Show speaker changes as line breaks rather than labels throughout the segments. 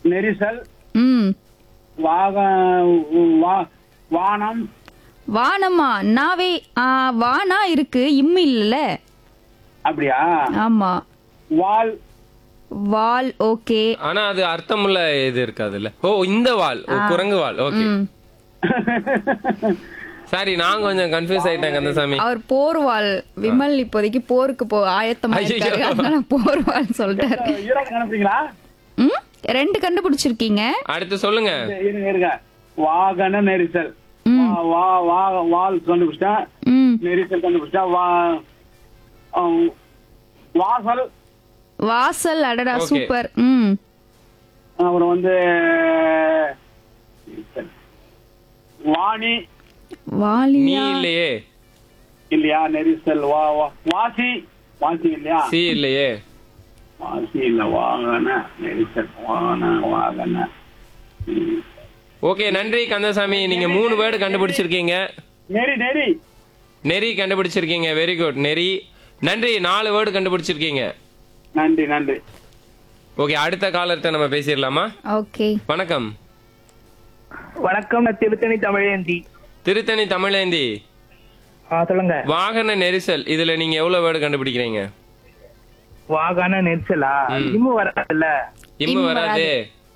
நெரிசல்,
ம்
வாக வானம்,
வானமா நாவே வானா இருக்கு இம்மு இல்லல.
அப்படியா?
ஆமா.
வால்,
வால் ஓகே.
ஆனா அது அர்த்தமுள்ள இது இருக்காதுல்ல. ஓ இந்த வால், ஓ, குரங்கு வால். ஓகே
ம்
சாரி, நான் கொஞ்சம் கன்ஃபியூஸ் ஆயிட்டேன் கந்தசாமி.
அவர் போர்வால். விமல் இப்போதைக்கு போருக்கு ஆயத்தமா இருக்காரு, அதனால போர்வால் சொல்லிட்டாரு.
ஈரோடு கண்டுபிடிங்களா?
ம் 2 கண்டுபிடிச்சிருக்கீங்க.
அடுத்து சொல்லுங்க.
இருங்க இருங்க. வாகன நெரிசல், வால் கண்டுபிடிச்சிட்டேன்,
ம்
நெரிசல் கண்டுபிடிச்சிட்டேன், வாசல்,
வாசல். அடடா
Okay.
சூப்பர். ம்
அப்புறம் வாணி,
நீ
வாலியா
இல்லையே.
இல்லையா? நெரிசல், வாசி, வாசி இல்லையா?
சி இல்லையே.
வாசி இல்ல, வாகன நெரிசல், வாகன.
ஓகே, நன்றி கந்தசாமி. நீங்க 3 வேர்டு கண்டுபிடிச்சிருக்கீங்க.
நெறி, நெறி,
நெறி கண்டுபிடிச்சிருக்கீங்க. Very good. நெறி. நன்றி. 4 வேர்டு கண்டுபிடிச்சிருக்கீங்க.
நன்றி நன்றி.
ஓகே, அடுத்த காலத்தை நம்ம பேசிடலாமா?
ஓகே.
வணக்கம்.
வணக்கம், நான் திருத்தணி தமிழேந்தி.
திருத்தணி தமிழேந்தி.
சொல்லுங்க.
வாகன நெரிசல், இதுல நீங்க எவ்வளவு வேர்டு கண்டுபிடிக்கிறீங்க?
வாகன நெரிசலா? இம்மு வராதுல்ல.
இம்மு வராது.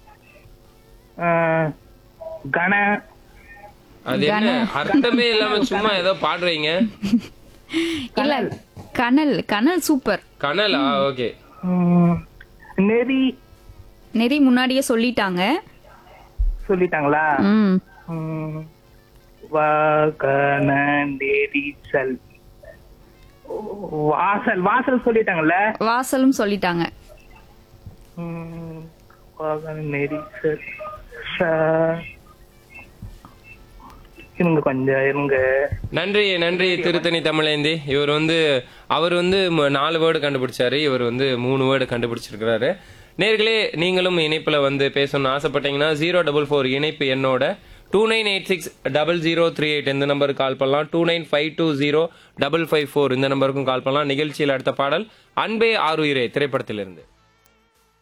கன.
அது என்ன அர்த்தமே இல்லாம சும்மா ஏதோ பாடுறீங்க.
இல்ல கனல். கனல் சூப்பர்.
கனலா? ஓகே.
நெறி
நெறி முன்னாடியே சொல்லிட்டாங்க.
சொல்லிட்டாங்களா?
ம்
வாகன நெரிசல். வாசல், வாசல் சொல்லிட்டாங்கல்ல.
வாசலும் சொல்லிட்டாங்க.
வாகன நெரிசல். இருங்க கொஞ்சம் இருங்க.
நன்றி நன்றி திருத்தணி தமிழேந்தி. அவர் 4 வேர்டு கண்டுபிடிச்சாரு. இவர் 3 வேர்டு கண்டுபிடிச்சிருக்கிறாரு. நேர்களே, நீங்களும் இணைப்புல பேசணும்னு ஆசைப்பட்டீங்கன்னா 044 இணைப்பு என்னோட 29860038 இந்த நம்பருக்கு கால் பண்ணலாம். 29520554 இந்த நம்பருக்கும் கால் பண்ணலாம். நிகழ்ச்சியில் அடுத்த பாடல் அன்பே ஆருயிரே திரைப்படத்திலிருந்து.